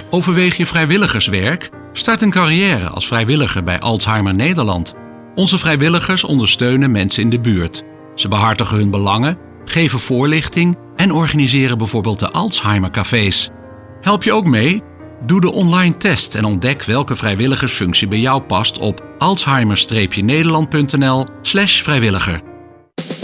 Overweeg je vrijwilligerswerk? Start een carrière als vrijwilliger bij Alzheimer Nederland. Onze vrijwilligers ondersteunen mensen in de buurt. Ze behartigen hun belangen, geven voorlichting en organiseren bijvoorbeeld de Alzheimer-cafés. Help je ook mee? Doe de online test en ontdek welke vrijwilligersfunctie bij jou past op alzheimer-nederland.nl/vrijwilliger.